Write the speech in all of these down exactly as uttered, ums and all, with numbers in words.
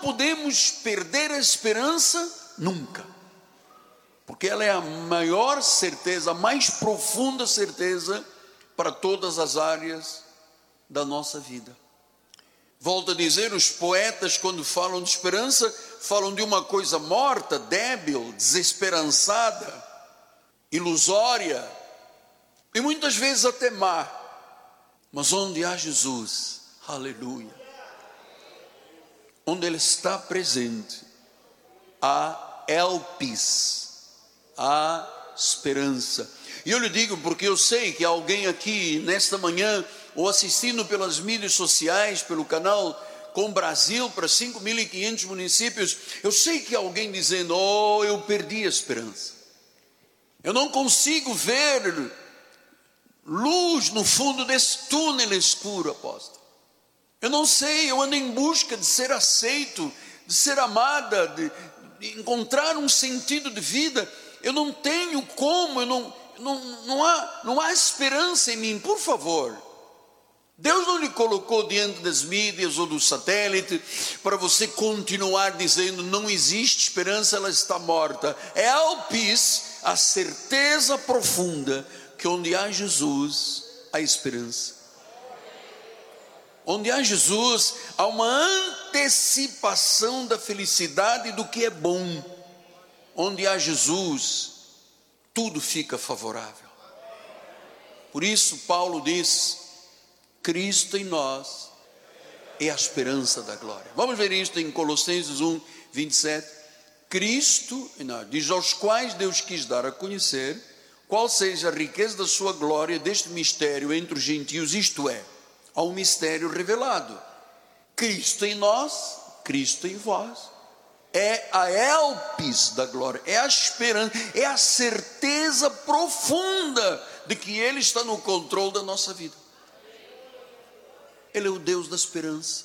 podemos perder a esperança nunca, porque ela é a maior certeza, a mais profunda certeza para todas as áreas da nossa vida. Volto a dizer, os poetas, quando falam de esperança, falam de uma coisa morta, débil, desesperançada, ilusória, e muitas vezes até má. Mas onde há Jesus, aleluia, onde Ele está presente, há elpis, há esperança. E eu lhe digo porque eu sei que alguém aqui nesta manhã, ou assistindo pelas mídias sociais, pelo canal Com Brasil para cinco mil e quinhentos municípios, eu sei que há alguém dizendo: oh, eu perdi a esperança, eu não consigo ver luz no fundo desse túnel escuro, apóstolo. Eu não sei, eu ando em busca de ser aceito, de ser amada, de, de encontrar um sentido de vida. Eu não tenho como, eu não, não, não, há, não há esperança em mim. Por favor, Deus não lhe colocou diante das mídias ou do satélite para você continuar dizendo: não existe esperança, ela está morta. É elpis, a certeza profunda que onde há Jesus, há esperança. Onde há Jesus, há uma antecipação da felicidade do que é bom. Onde há Jesus, tudo fica favorável. Por isso Paulo diz: Cristo em nós é a esperança da glória. Vamos ver isto em Colossenses um, vinte e sete. Cristo em nós, diz: aos quais Deus quis dar a conhecer qual seja a riqueza da sua glória deste mistério entre os gentios, isto é, há um mistério revelado. Cristo em nós, Cristo em vós. É a elpis da glória, é a esperança, é a certeza profunda de que Ele está no controle da nossa vida. Ele é o Deus da esperança.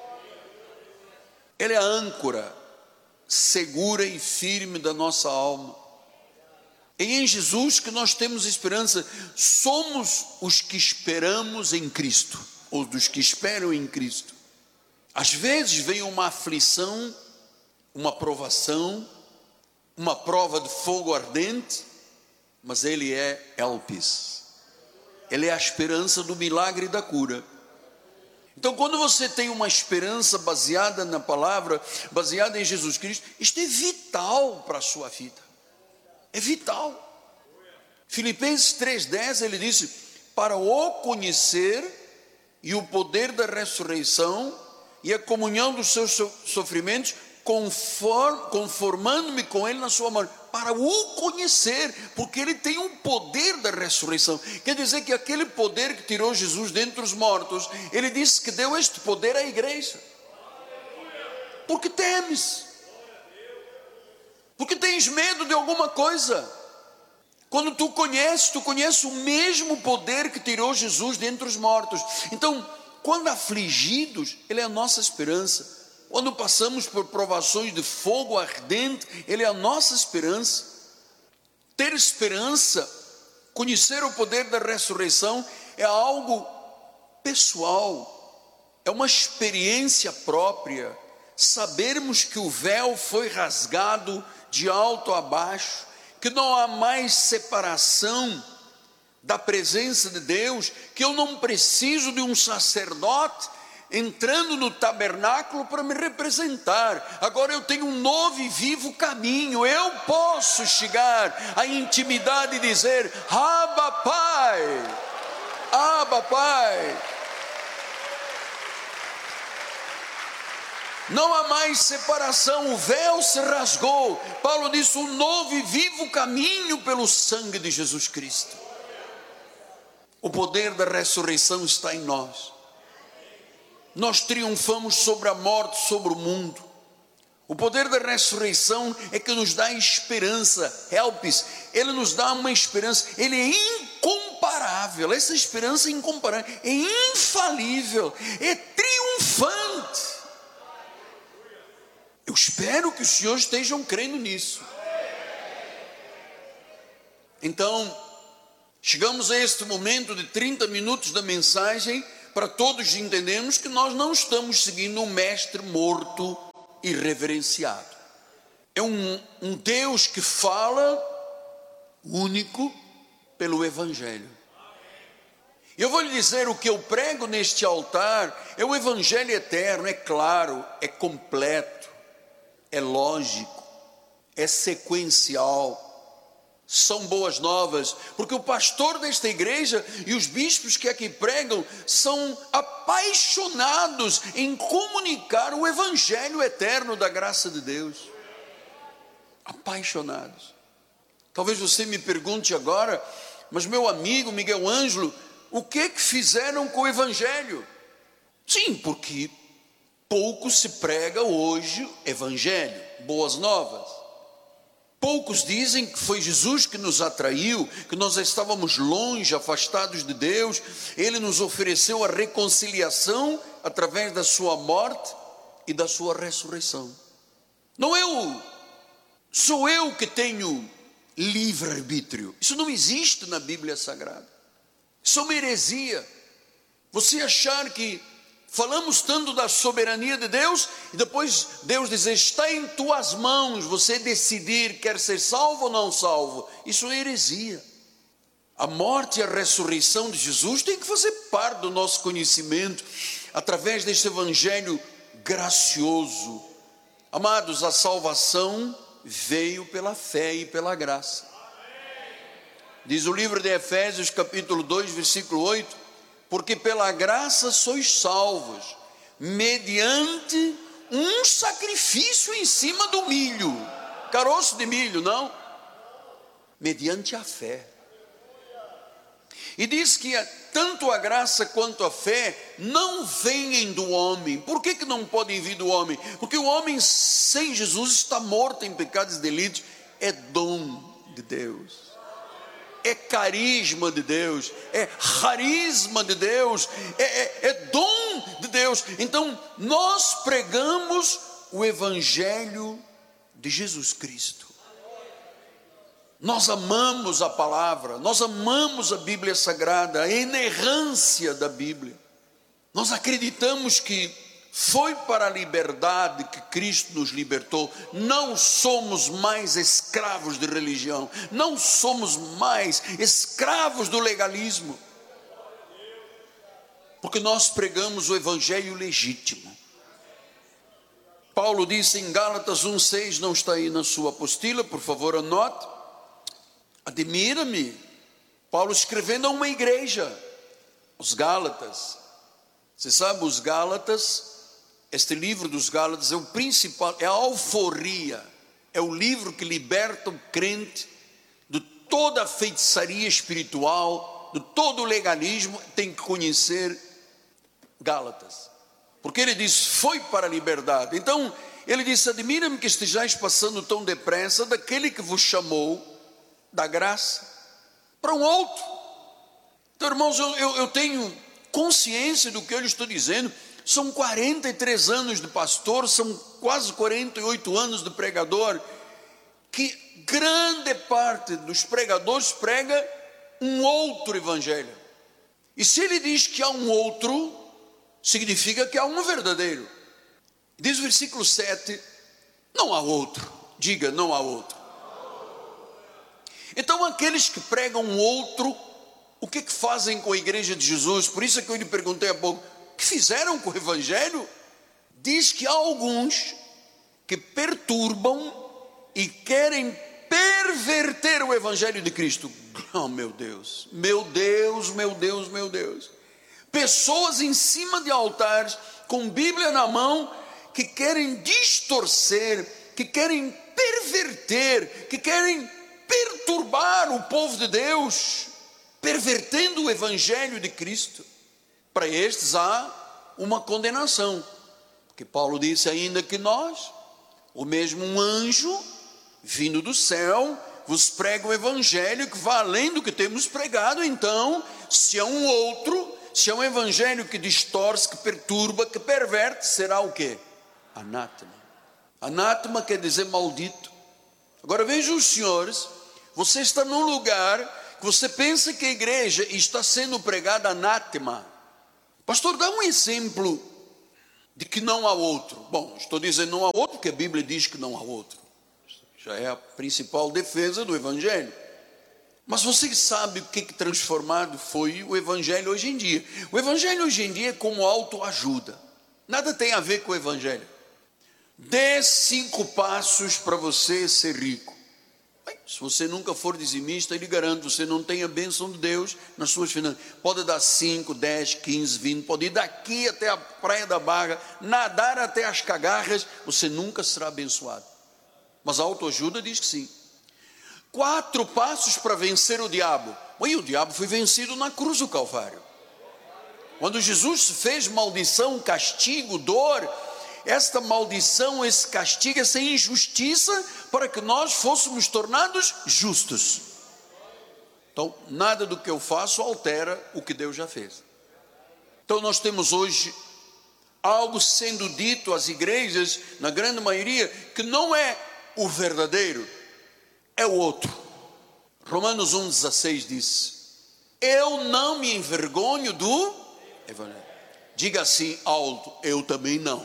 Ele é a âncora segura e firme da nossa alma. É em Jesus que nós temos esperança. Somos os que esperamos em Cristo, ou dos que esperam em Cristo. Às vezes vem uma aflição, uma provação, uma prova de fogo ardente, mas Ele é elpis. Ele é a esperança do milagre e da cura. Então, quando você tem uma esperança baseada na palavra, baseada em Jesus Cristo, isto é vital para a sua vida. É vital. Filipenses três, dez, ele disse: para o conhecer e o poder da ressurreição e a comunhão dos seus sofrimentos, conform, conformando-me com Ele na sua morte. Para o conhecer, porque Ele tem um poder da ressurreição. Quer dizer que aquele poder que tirou Jesus dentre os mortos, Ele disse que deu este poder à igreja. Porque temes, porque tens medo de alguma coisa. Quando tu conheces, tu conheces o mesmo poder que tirou Jesus dentre os mortos. Então, quando afligidos, Ele é a nossa esperança. Quando passamos por provações de fogo ardente, Ele é a nossa esperança. Ter esperança, conhecer o poder da ressurreição, é algo pessoal, é uma experiência própria. Sabermos que o véu foi rasgado de alto a baixo, que não há mais separação da presença de Deus, que eu não preciso de um sacerdote entrando no tabernáculo para me representar. Agora eu tenho um novo e vivo caminho. Eu posso chegar à intimidade e dizer: Abba, Pai, Abba, Pai. Não há mais separação, o véu se rasgou. Paulo disse: um novo e vivo caminho pelo sangue de Jesus Cristo. O poder da ressurreição está em nós. Nós triunfamos sobre a morte, sobre o mundo. O poder da ressurreição é que nos dá esperança. Helpis, Ele nos dá uma esperança. Ele é incomparável. Essa esperança é incomparável, é infalível, é triunfante. Eu espero que os senhores estejam crendo nisso. Então, chegamos a este momento de trinta minutos da mensagem, para todos entendermos que nós não estamos seguindo um mestre morto e reverenciado. É um, um Deus que fala único pelo Evangelho. Eu vou lhe dizer, o que eu prego neste altar é o Evangelho eterno, é claro, é completo, é lógico, é sequencial. São boas novas, porque o pastor desta igreja e os bispos que aqui pregam são apaixonados em comunicar o Evangelho eterno da graça de Deus. Apaixonados. Talvez você me pergunte agora, mas meu amigo Miguel Ângelo, o que que fizeram com o Evangelho? Sim, porque pouco se prega hoje Evangelho, boas novas. Poucos dizem que foi Jesus que nos atraiu, que nós estávamos longe, afastados de Deus. Ele nos ofereceu a reconciliação através da sua morte e da sua ressurreição. Não eu, sou eu que tenho livre-arbítrio. Isso não existe na Bíblia Sagrada. Isso é uma heresia. Você achar que falamos tanto da soberania de Deus e depois Deus diz, está em tuas mãos você decidir quer ser salvo ou não salvo. Isso é heresia. A morte e a ressurreição de Jesus tem que fazer parte do nosso conhecimento através deste evangelho gracioso. Amados, a salvação veio pela fé e pela graça. Diz o livro de Efésios capítulo dois, versículo oito, porque pela graça sois salvos, mediante um sacrifício em cima do milho, caroço de milho, não? Mediante a fé. E diz que tanto a graça quanto a fé não vêm do homem. Por que que não podem vir do homem? Porque o homem sem Jesus está morto em pecados e delitos. É dom de Deus. É carisma de Deus, é carisma de Deus, é, é, é dom de Deus. Então nós pregamos o Evangelho de Jesus Cristo. Nós amamos a palavra, nós amamos a Bíblia Sagrada, a inerrância da Bíblia. Nós acreditamos que foi para a liberdade que Cristo nos libertou. Não somos mais escravos de religião, não somos mais escravos do legalismo, porque nós pregamos o evangelho legítimo. Paulo disse em Gálatas um, seis, não está aí na sua apostila, por favor anote. Admira-me, Paulo escrevendo a uma igreja, os Gálatas. Você sabe, os Gálatas, este livro dos Gálatas é o principal, é a alforria, é o livro que liberta o crente de toda a feitiçaria espiritual, de todo o legalismo. Tem que conhecer Gálatas, porque ele diz, foi para a liberdade. Então, ele disse, admira-me que estejais passando tão depressa daquele que vos chamou da graça para um outro. Então, irmãos, eu, eu, eu tenho consciência do que eu lhe estou dizendo. São quarenta e três anos de pastor, são quase quarenta e oito anos de pregador, que grande parte dos pregadores prega um outro evangelho. E se ele diz que há um outro, significa que há um verdadeiro. Diz o versículo sete, não há outro. Diga, não há outro. Então aqueles que pregam um outro, o que que fazem com a igreja de Jesus? Por isso é que eu lhe perguntei há pouco, o que fizeram com o evangelho? Diz que há alguns que perturbam e querem perverter o evangelho de Cristo. Oh meu Deus, meu Deus, meu Deus, meu Deus. Pessoas em cima de altares, com Bíblia na mão, que querem distorcer, que querem perverter, que querem perturbar o povo de Deus, pervertendo o evangelho de Cristo. Para estes há uma condenação, porque Paulo disse ainda que nós, o mesmo um anjo vindo do céu, vos prega o evangelho que vai além do que temos pregado. Então, se é um outro, se é um evangelho que distorce, que perturba, que perverte, será o quê? Anátema. Anátema quer dizer maldito. Agora vejam os senhores, você está num lugar que você pensa que a igreja está sendo pregada anátema. Pastor, dá um exemplo de que não há outro. Bom, estou dizendo não há outro porque a Bíblia diz que não há outro. Já é a principal defesa do Evangelho. Mas você sabe o que, que transformado foi o Evangelho hoje em dia? O Evangelho hoje em dia é como autoajuda. Nada tem a ver com o Evangelho. Dê cinco passos para você ser rico. Bem, se você nunca for dizimista, eu lhe garanto, você não tem a bênção de Deus nas suas finanças. Pode dar cinco, dez, quinze, vinte, pode ir daqui até a Praia da Barra, nadar até as cagarras, você nunca será abençoado. Mas a autoajuda diz que sim. Quatro passos para vencer o diabo. E o diabo foi vencido na cruz do Calvário. Quando Jesus fez maldição, castigo, dor, esta maldição, esse castigo, essa injustiça, para que nós fôssemos tornados justos. Então, nada do que eu faço altera o que Deus já fez. Então, nós temos hoje algo sendo dito às igrejas, na grande maioria, que não é o verdadeiro, é o outro. Romanos um, dezesseis diz: eu não me envergonho do Evangelho. Diga assim alto: eu também não.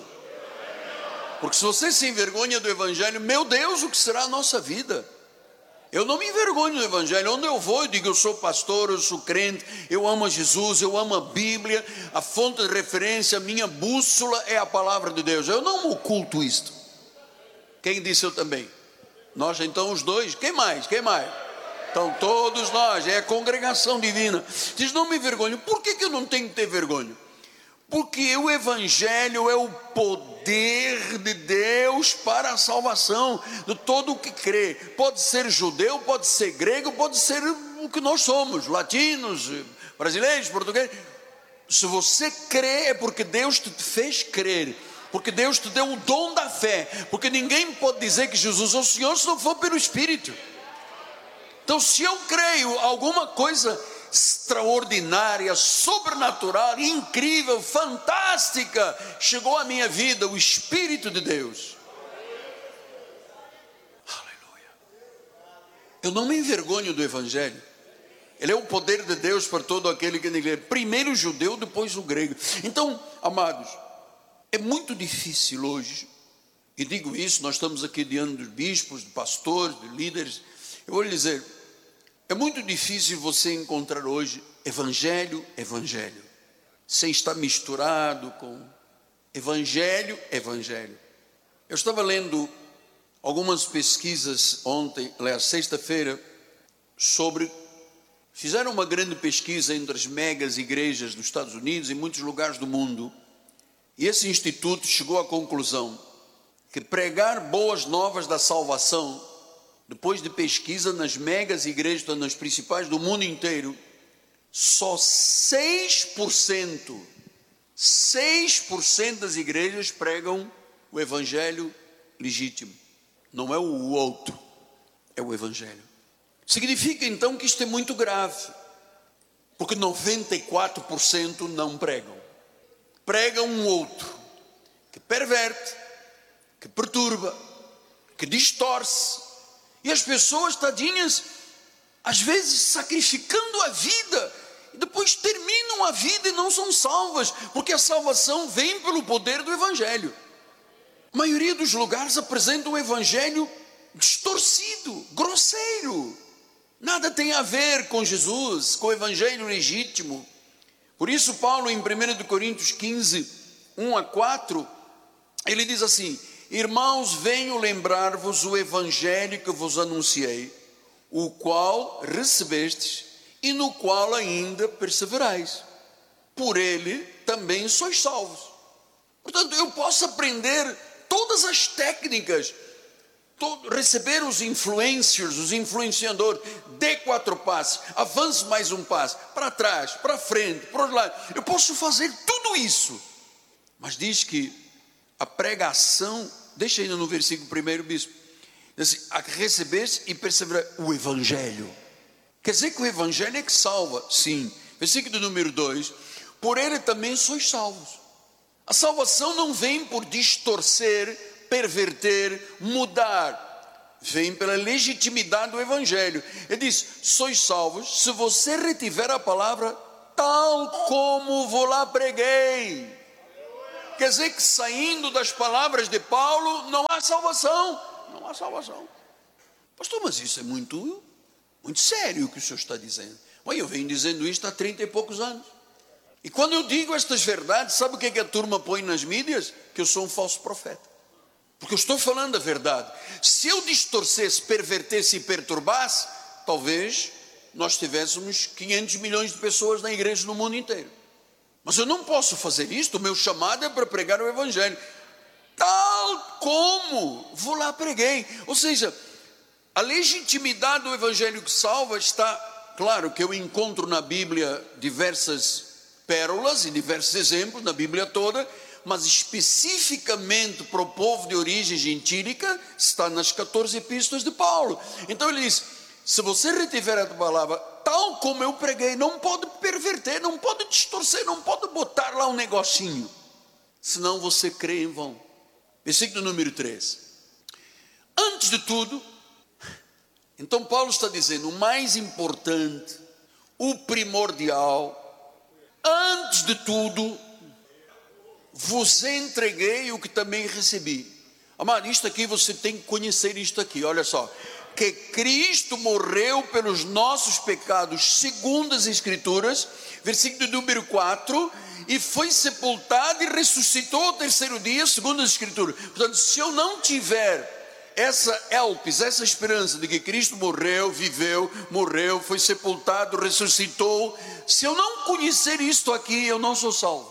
Porque se você se envergonha do Evangelho, meu Deus, o que será a nossa vida? Eu não me envergonho do Evangelho. Onde eu vou, eu digo: eu sou pastor, eu sou crente, eu amo Jesus, eu amo a Bíblia, a fonte de referência, a minha bússola é a palavra de Deus. Eu não oculto isto. Quem disse eu também? Nós então os dois. Quem mais? Quem mais? Então todos nós, é a congregação divina. Diz: não me envergonho. Por que que eu não tenho que ter vergonha? Porque o Evangelho é o poder de Deus para a salvação de todo o que crê. Pode ser judeu, pode ser grego, pode ser o que nós somos, latinos, brasileiros, portugueses. Se você crê, é porque Deus te fez crer, porque Deus te deu o dom da fé, porque ninguém pode dizer que Jesus é o Senhor se não for pelo Espírito. Então, se eu creio alguma coisa extraordinária, sobrenatural, incrível, fantástica chegou à minha vida, o Espírito de Deus. Aleluia. Eu não me envergonho do Evangelho. Ele é o poder de Deus para todo aquele que nele crê. Primeiro o judeu, depois o grego. Então, amados, é muito difícil hoje, e digo isso, nós estamos aqui diante dos bispos, de pastores, de líderes. Eu vou lhe dizer, é muito difícil você encontrar hoje evangelho, evangelho, sem estar misturado com evangelho, evangelho. Eu estava lendo algumas pesquisas ontem, aliás, sexta-feira, sobre, fizeram uma grande pesquisa entre as megas igrejas dos Estados Unidos e muitos lugares do mundo, e esse instituto chegou à conclusão que pregar boas novas da salvação, depois de pesquisa nas megas igrejas, nas principais do mundo inteiro, só seis por cento, seis por cento das igrejas pregam o Evangelho legítimo. Não é o outro, é o Evangelho. Significa então que isto é muito grave, porque noventa e quatro por cento não pregam. Pregam um outro, que perverte, que perturba, que distorce. E as pessoas, tadinhas, às vezes sacrificando a vida, e depois terminam a vida e não são salvas, porque a salvação vem pelo poder do Evangelho. A maioria dos lugares apresenta um Evangelho distorcido, grosseiro. Nada tem a ver com Jesus, com o Evangelho legítimo. Por isso Paulo, em primeira Coríntios quinze, um a quatro, ele diz assim: irmãos, venho lembrar-vos o Evangelho que vos anunciei, o qual recebestes e no qual ainda perseverais. Por ele também sois salvos. Portanto, eu posso aprender todas as técnicas, todo, receber os influencers, os influenciadores, dê quatro passos, avance mais um passo, para trás, para frente, para os lados. Eu posso fazer tudo isso, mas diz que a pregação, deixa ainda no versículo primeiro, bispo, diz assim: a recebeste e perseverar o Evangelho. Quer dizer que o Evangelho é que salva? Sim. Versículo número dois: por ele também sois salvos. A salvação não vem por distorcer, perverter, mudar, vem pela legitimidade do Evangelho. Ele diz: sois salvos se você retiver a palavra tal como vou lá preguei. quer dizer que saindo das palavras de Paulo, não há salvação. Não há salvação. Pastor, mas isso é muito, muito sério o que o senhor está dizendo. Olha, eu venho dizendo isto há trinta e poucos anos. E quando eu digo estas verdades, sabe o que é que a turma põe nas mídias? Que eu sou um falso profeta. Porque eu estou falando a verdade. Se eu distorcesse, pervertesse e perturbasse, talvez nós tivéssemos quinhentos milhões de pessoas na igreja no mundo inteiro. Mas eu não posso fazer isto, o meu chamado é para pregar o evangelho. Tal como vou lá preguei. Ou seja, a legitimidade do evangelho que salva está, claro que eu encontro na Bíblia diversas pérolas e diversos exemplos, na Bíblia toda, mas especificamente para o povo de origem gentílica, está nas quatorze epístolas de Paulo. Então ele diz, se você retiver a palavra tal como eu preguei, não pode perverter, não pode distorcer, não pode botar lá um negocinho, senão você crê em vão. Versículo número três. Antes de tudo, então Paulo está dizendo, o mais importante, o primordial, antes de tudo, vos entreguei o que também recebi. Amado, isto aqui você tem que conhecer isto aqui, olha só. Que Cristo morreu pelos nossos pecados, segundo as Escrituras, versículo número quatro, e foi sepultado e ressuscitou ao terceiro dia, segundo as Escrituras. Portanto, se eu não tiver essa elpis, essa esperança de que Cristo morreu, viveu, morreu, foi sepultado, ressuscitou, se eu não conhecer isto aqui, eu não sou salvo.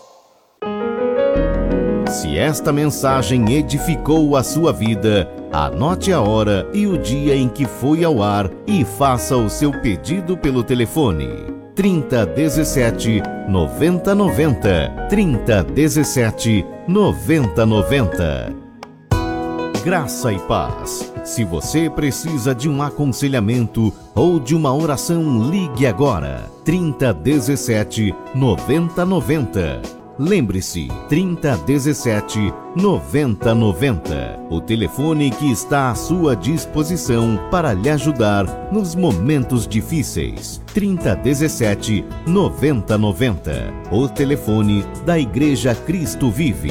Se esta mensagem edificou a sua vida, anote a hora e o dia em que foi ao ar e faça o seu pedido pelo telefone trinta, dezessete, noventa, noventa, trinta, dezessete, noventa, noventa. Graça e paz. Se você precisa de um aconselhamento ou de uma oração, ligue agora trinta, dezessete, noventa, noventa. Lembre-se, trinta, dezessete, noventa, noventa. O telefone que está à sua disposição para lhe ajudar nos momentos difíceis. trinta, dezessete, noventa, noventa. O telefone da Igreja Cristo Vive.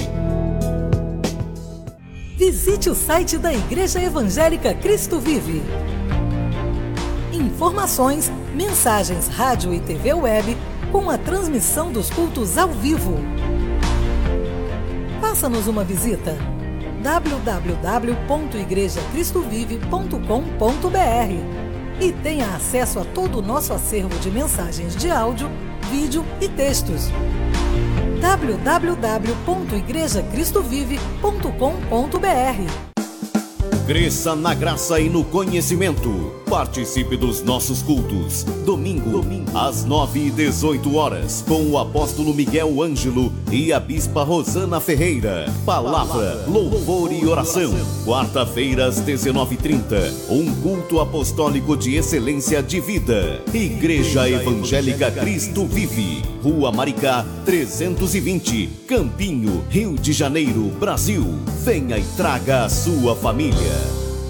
Visite o site da Igreja Evangélica Cristo Vive. Informações, mensagens, rádio e T V web com a transmissão dos cultos ao vivo. Faça-nos uma visita. w w w ponto igreja cristo vive ponto com ponto b r e tenha acesso a todo o nosso acervo de mensagens de áudio, vídeo e textos. w w w ponto igreja cristo vive ponto com ponto b r. Cresça na graça e no conhecimento. Participe dos nossos cultos. Domingo, Domingo. às nove e dezoito horas, com o apóstolo Miguel Ângelo e a bispa Rosana Ferreira. Palavra, louvor e oração. Quarta-feira, às dezenove e trinta, um culto apostólico de excelência de vida. Igreja Evangélica Cristo Vive. Rua Maricá, trezentos e vinte, Campinho, Rio de Janeiro, Brasil. Venha e traga a sua família.